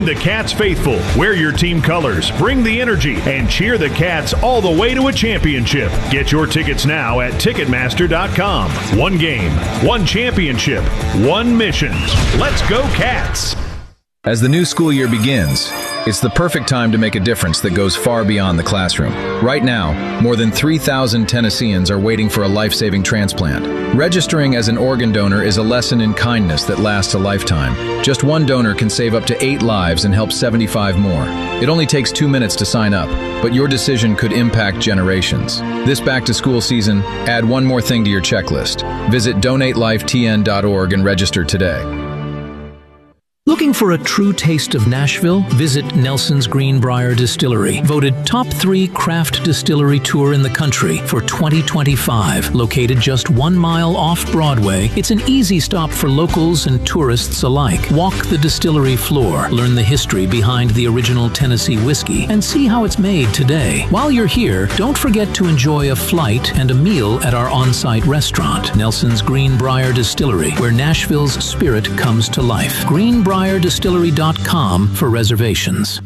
The Cats faithful, wear your team colors, bring the energy, and cheer the Cats all the way to a championship. Get your tickets now at Ticketmaster.com. One game, one championship, one mission. Let's go Cats! As the new school year begins, it's the perfect time to make a difference that goes far beyond the classroom. Right now, more than 3,000 Tennesseans are waiting for a life-saving transplant. Registering as an organ donor is a lesson in kindness that lasts a lifetime. Just one donor can save up to 8 lives and help 75 more. It only takes 2 minutes to sign up, but your decision could impact generations. This back-to-school season, add one more thing to your checklist. Visit DonateLifeTN.org and register today. Looking for a true taste of Nashville? Visit Nelson's Greenbrier Distillery, voted top 3 craft distillery tour in the country for 2025. Located just 1 mile off Broadway, it's an easy stop for locals and tourists alike. Walk the distillery floor, learn the history behind the original Tennessee whiskey, and see how it's made today. While you're here, don't forget to enjoy a flight and a meal at our on-site restaurant, Nelson's Greenbrier Distillery, where Nashville's spirit comes to life. GreenbrierDistillery.com for reservations.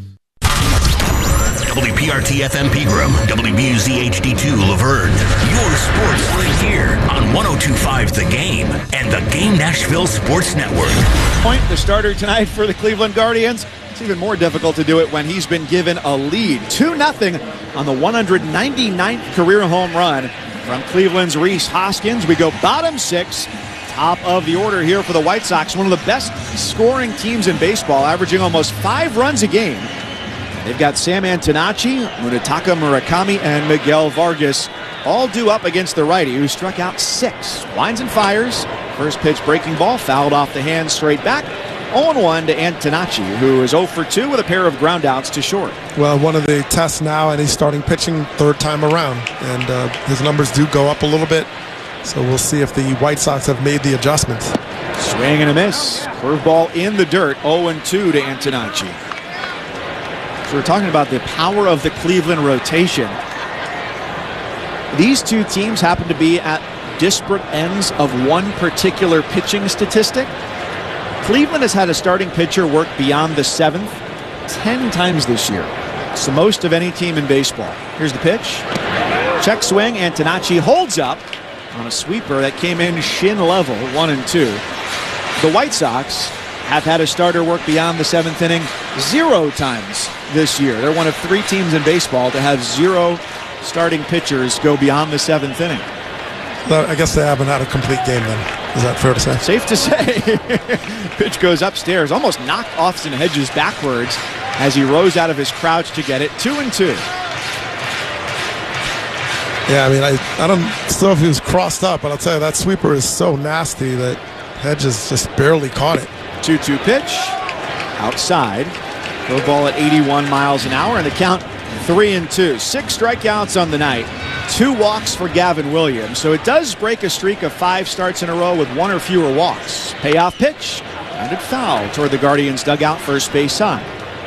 WPRT-FM Pegram, WBUZ HD2 Laverne. Your sports right here on 102.5 The Game and the Game Nashville Sports Network. Point, the starter tonight for the Cleveland Guardians. It's even more difficult to do it when he's been given a lead. 2-0 on the 199th career home run from Cleveland's Rhys Hoskins. We go bottom 6. Top of the order here for the White Sox, one of the best scoring teams in baseball, averaging almost 5 runs a game. They've got Sam Antonacci, Munetaka Murakami, and Miguel Vargas, all due up against the righty, who struck out 6. Winds and fires. First pitch breaking ball, fouled off the hand straight back. 0-1 to Antonacci, who is 0 for 2 with a pair of groundouts to short. Well, one of the tests now, and he's starting pitching 3rd time around, and his numbers do go up a little bit. So we'll see if the White Sox have made the adjustments. Swing and a miss. Curveball in the dirt. 0-2 to Antonacci. So we're talking about the power of the Cleveland rotation. These two teams happen to be at disparate ends of one particular pitching statistic. Cleveland has had a starting pitcher work beyond the 7th 10 times this year. It's the most of any team in baseball. Here's the pitch. Check swing. Antonacci holds up on a sweeper that came in shin level, 1-2. The White Sox have had a starter work beyond the 7th inning 0 times this year. They're one of 3 teams in baseball to have 0 starting pitchers go beyond the 7th inning. I guess they haven't had a complete game then. Is that fair to say? Safe to say. Pitch goes upstairs, almost knocked Austin Hedges backwards as he rose out of his crouch to get it. 2-2. Yeah, I mean, I don't know if he was crossed up, but I'll tell you, that sweeper is so nasty that Hedges just barely caught it. 2-2 pitch. Outside. Go ball at 81 miles an hour, and the count 3-2. 6 strikeouts on the night. 2 walks for Gavin Williams. So it does break a streak of 5 starts in a row with 1 or fewer walks. Payoff pitch. Grounded foul toward the Guardians' dugout, first base side.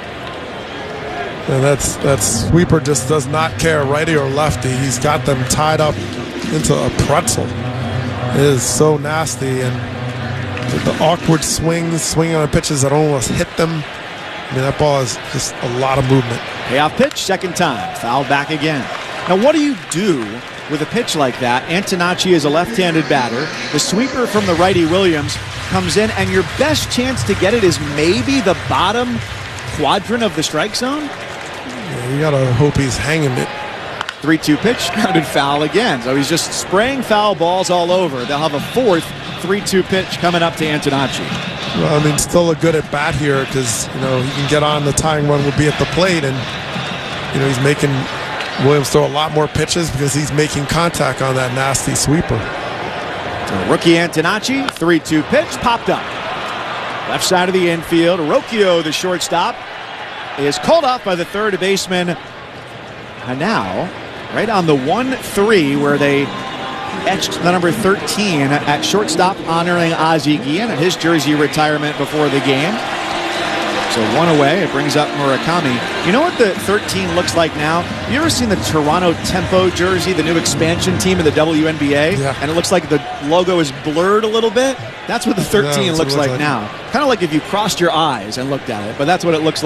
And that sweeper just does not care, righty or lefty. He's got them tied up into a pretzel. It is so nasty, and the awkward swinging on the pitches that almost hit them. I mean, that ball is just a lot of movement. Payoff pitch, second time, fouled back again. Now, what do you do with a pitch like that? Antonacci is a left-handed batter. The sweeper from the righty Williams comes in, and your best chance to get it is maybe the bottom quadrant of the strike zone? Yeah, you gotta hope he's hanging it. 3-2 pitch, grounded foul again. So he's just spraying foul balls all over. They'll have a 4th 3-2 pitch coming up to Antonacci. Well, I mean, still a good at bat here because, you know, he can get on, the tying run will be at the plate, and, you know, he's making Williams throw a lot more pitches because he's making contact on that nasty sweeper. So rookie Antonacci, 3-2 pitch, popped up. Left side of the infield, Rocchio, the shortstop, is called off by the third baseman. And now, right on the 1-3 where they etched the number 13 at shortstop, honoring Ozzie Guillen at his jersey retirement before the game. So one away. It brings up Murakami. You know what the 13 looks like now? You ever seen the Toronto Tempo jersey, the new expansion team in the WNBA? Yeah. And it looks like the logo is blurred a little bit? That's what the 13 looks like now. Kind of like if you crossed your eyes and looked at it, but that's what it looks like.